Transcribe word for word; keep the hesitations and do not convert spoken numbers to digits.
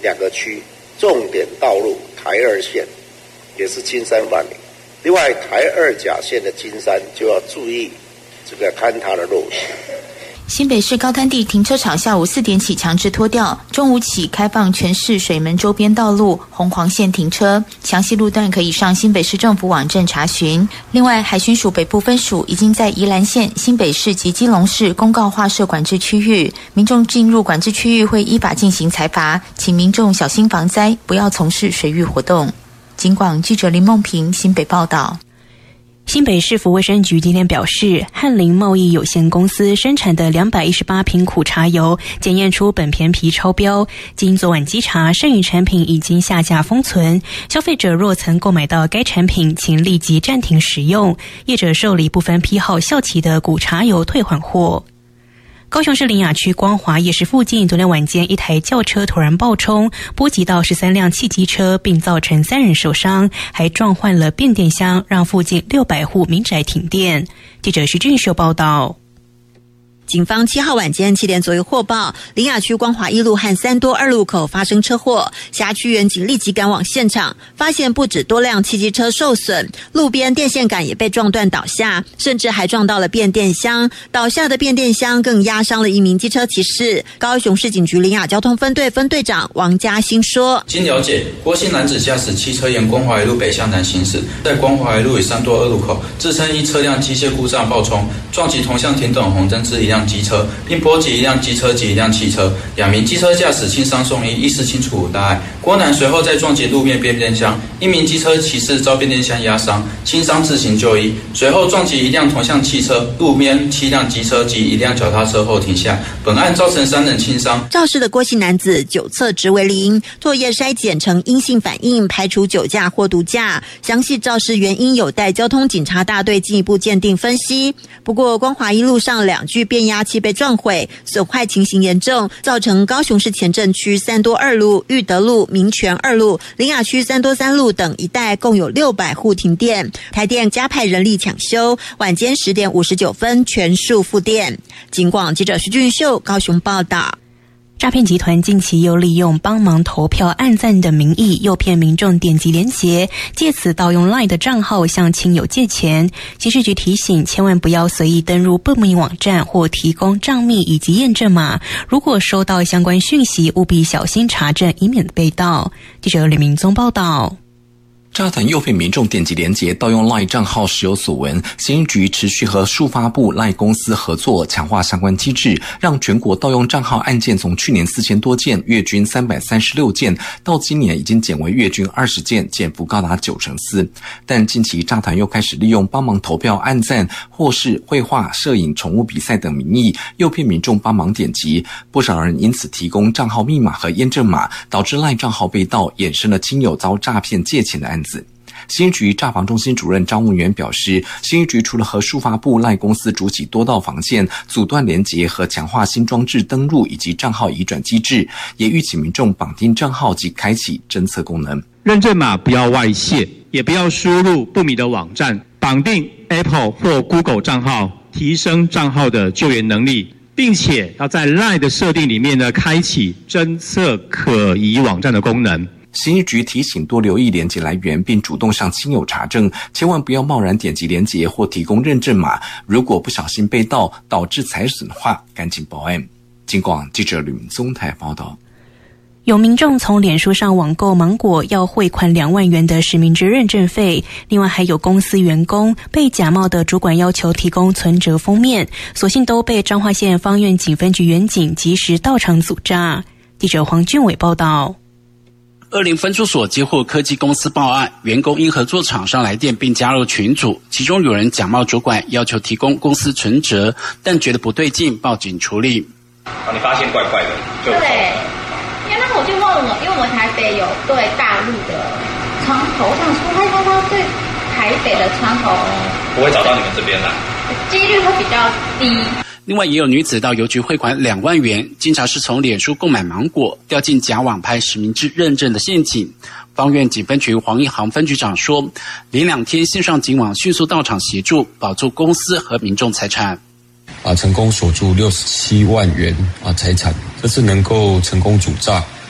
两个区重点道路台二线也是金山万里，另外台二甲线的金山就要注意这个勘它的落实。 新北市高滩地停车场下午四点起强制拖吊，中午起开放全市水门周边道路红黄线停车，详细路段可以上新北市政府网站查询。另外，海巡署北部分署已经在宜兰县、新北市及基隆市公告划设管制区域，民众进入管制区域会依法进行裁罚，请民众小心防灾，不要从事水域活动。警广记者林梦平新北报道。 新北市府卫生局今天表示，翰林贸易有限公司生产的两百一十八瓶苦茶油检验出苯醃醚超标，经昨晚稽查，剩余产品已经下架封存。消费者若曾购买到该产品，请立即暂停使用。业者受理部分批号效期的苦茶油退还货。高雄市苓雅区光华夜市附近，昨天晚间一台轿车突然爆冲，波及到十三辆汽机车，并造成三人受伤，还撞坏了变电箱，让附近六百户民宅停电。记者徐俊秀报道。 警方七号晚间七点左右获报，苓雅区光华一路和三多二路口发生车祸，辖区员警立即赶往现场，发现不止多辆汽机车受损，路边电线杆也被撞断倒下，甚至还撞到了变电箱。倒下的变电箱更压伤了一名机车骑士。高雄市警局苓雅交通分队分队长王嘉兴说： 经了解，郭姓男子驾驶汽车沿光华一路北向南行驶，在光华一路与三多二路口，自称因车辆机械故障爆冲，撞击同向停等红灯之一辆机车，并波及一辆机车及一辆汽车，两名机车驾驶轻伤送医，意识清楚无大碍。郭男随后再撞击路面变电箱，一名机车骑士遭变电箱压伤，轻伤自行就医。随后撞击一辆同向汽车，路边七辆机车及一辆脚踏车后停下。本案造成三人轻伤。 肇事的郭姓男子酒测值为零，唾液筛检呈阴性反应，排除酒驾或毒驾。详细肇事原因有待交通警察大队进一步鉴定分析。不过，光华一路上两具变压器被撞毁，损坏情形严重，造成高雄市前镇区三多二路、裕德路、民权二路、苓雅区三多三路等一带共有六百户停电。台电加派人力抢修，晚间十点五十九分全数复电。警广记者徐俊秀高雄报道。 诈骗集团近期又利用帮忙投票按赞的名义，诱骗民众点击连结，借此盗用 LINE 的账号向亲友借钱。刑事局提醒，千万不要随意登入不明网站或提供账密以及验证码。如果收到相关讯息，务必小心查证，以免被盗。记者吕明宗报道。 诈团诱骗民众点击连结盗用 LINE 账号时有所闻，刑事局持续和数发部 LINE 公司合作，强化相关机制，让全国盗用账号案件从去年四千多件，月均三百三十六件，到今年已经减为月均二十件，减幅高达九成四。但近期诈团又开始利用帮忙投票按赞或是绘画、摄影、宠物比赛等名义，诱骗民众帮忙点击，不少人因此提供账号密码和验证码，导致 LINE 账号被盗，衍生了亲友遭诈骗借钱的案子。刑事局诈防中心主任张文元表示，刑事局除了和数发部 LINE 公司主起多道防线、阻断连结和强化新装置登入以及账号移转机制，也预请民众绑定账号及开启侦测功能。 认证码不要外泄，也不要输入不明的网站，绑定 Apple 或 Google 账号，提升账号的救援能力，并且要在 LINE 的设定里面呢，开启侦测可疑网站的功能。 刑事局提醒多留意连结来源，并主动向亲友查证，千万不要贸然点击连结或提供认证码。如果不小心被盗，导致财损的话，赶紧报案。警广记者吕明宗台报道。 有民众从脸书上网购芒果，要汇款两万元的实名制认证费。另外还有公司员工被假冒的主管要求提供存折封面，所幸都被彰化县方院警分局员警及时到场阻诈。记者黄俊伟报道。 二林分驻所接获科技公司报案，员工因合作厂商来电并加入群组，其中有人假冒主管要求提供公司存折，但觉得不对劲，报警处理。 啊，你发现怪怪的，就对，因为那时候我就问我，因为我们台北有对大陆的窗口，我想说他他他对台北的窗口不会找到你们这边来， 几率会比较低。 另外也有女子到邮局汇款两万元，经查是从脸书购买芒果，掉进假网拍实名制认证的陷阱。方院警分局黄一航分局长说，连两天线上警网迅速到场协助，保住公司和民众财产。 啊，成功锁住六十七万元啊财产，这是能够成功阻诈